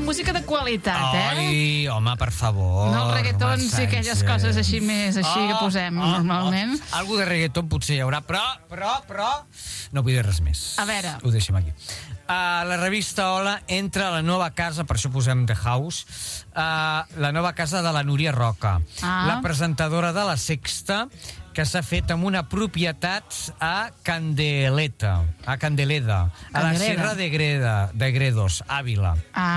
música de qualitat, Ai, home, per favor. No el reggaeton i aquelles coses així més, així que posem normalment. Algo de reggaeton potser hi haurà, però... No vull dir res més. A veure. Ho deixem aquí. La revista Hola entra a la nova casa, per això posem The House, la nova casa de la Núria Roca, la presentadora de La Sexta, que s'ha fet amb una propietat a Candeleda, a la Serra de Gredos, Àvila.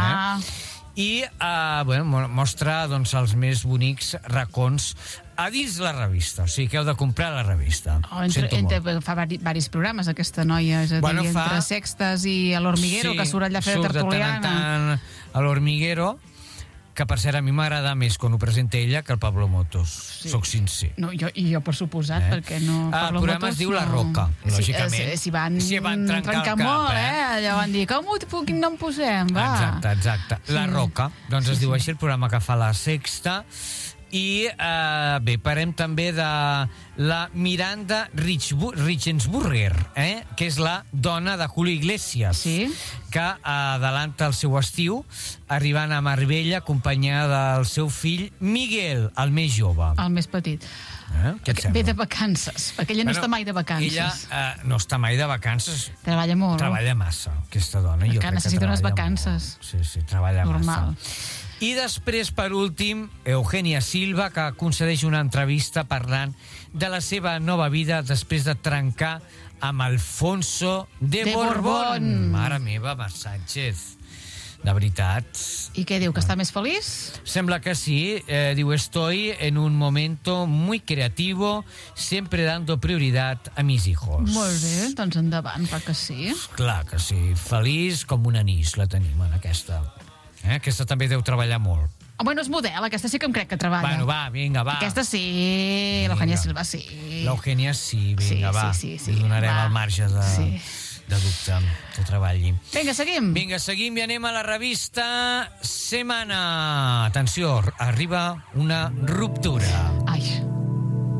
I mostra els més bonics racons a dins la revista, o sigui que heu de comprar la revista. Fa diversos programes aquesta noia, és a dir, entre Sextes i l'Hormiguero, que surt allà a fer de tertuliana. Surt de tant en tant a l'Hormiguero, que per cert a mi m'agrada més quan ho presenta ella que el Pablo Motos, soc sincer. I jo per suposat, perquè no... El programa es diu La Roca, lògicament. S'hi van trencar molt, allò van dir, com no en posem, va. Exacte. La Roca, doncs es diu així el programa que fa La Sexta. I parlem també de la Miranda Richensburger, que és la dona de Julio Iglesias, que adelanta el seu estiu arribant a Marbella acompanyada del seu fill Miguel, el més jove. El més petit. Ve de vacances, perquè ella no està mai de vacances. Ella no està mai de vacances. Treballa molt. Treballa massa, aquesta dona. Que necessita unes vacances. Sí, treballa normal. Massa. I després, per últim, Eugènia Silva, que concedeix una entrevista parlant de la seva nova vida després de trencar amb Alfonso de Borbón. Mare meva, Mar Sánchez. De veritat. I què diu, que està més feliç? Sembla que sí. Diu, estoy en un momento muy creativo, siempre dando prioridad a mis hijos. Molt bé, doncs endavant, clar que sí. Clar que sí. Feliç com un anís la tenim en aquesta. Aquesta també deu treballar molt. Bueno, és model, aquesta sí que em crec que treballa. Bueno, vinga, va. Aquesta sí, l'Eugènia Silva sí. L'Eugènia sí, vinga, va. Sí. Li donarem el marge de dubte que treballi. Vinga, seguim. I anem a la revista Semana. Atenció, arriba una ruptura.